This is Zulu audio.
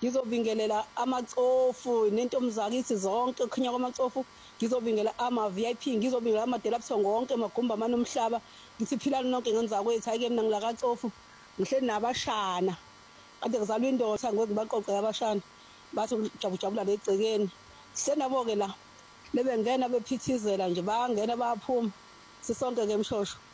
ngizobingelela amacofu nentombi zakithi zonke ukhinya kwamacofu, ngizobingela ama-VIP, ngizobingela amadelabuthongo wonke magumba amanomhlaba, ngithi philani nonke ngenzakwethu, hhayi-ke mina ngilakacofu, ngihleli nabashana. Kade ngizalwa indoda ngoku ngibaqoqe abashana, bathi jabujabula legcekeni. Senabo-ke la, lebengena bephithizela nje, bayangena bayaphuma, sisonke-ke mshosho.